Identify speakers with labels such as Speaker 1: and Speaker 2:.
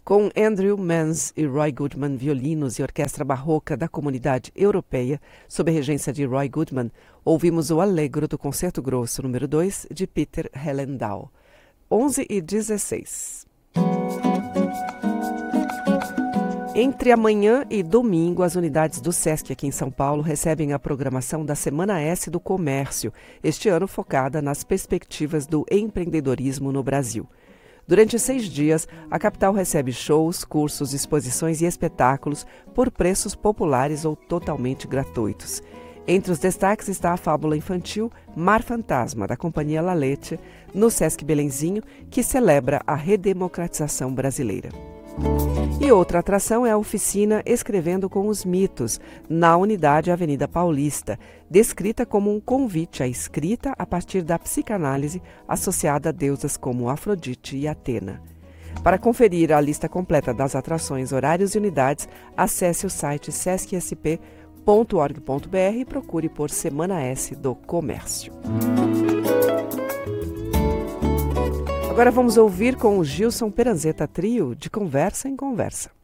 Speaker 1: Com Andrew Mans e Roy Goodman, violinos e orquestra barroca da Comunidade Europeia, sob a regência de Roy Goodman, ouvimos o Allegro do Concerto Grosso número 2 de Peter Hellendahl. 11h16. Entre amanhã e domingo, as unidades do SESC aqui em São Paulo recebem a programação da Semana S do Comércio, este ano focada nas perspectivas do empreendedorismo no Brasil. Durante 6 dias, a capital recebe shows, cursos, exposições e espetáculos por preços populares ou totalmente gratuitos. Entre os destaques está a fábula infantil Mar Fantasma, da Companhia Lalete, no Sesc Belenzinho, que celebra a redemocratização brasileira. E outra atração é a oficina Escrevendo com os Mitos, na unidade Avenida Paulista, descrita como um convite à escrita a partir da psicanálise associada a deusas como Afrodite e Atena. Para conferir a lista completa das atrações, horários e unidades, acesse o site sescsp.org.br e procure por Semana S do Comércio. Agora vamos ouvir com o Gilson Peranzeta Trio, De Conversa em Conversa.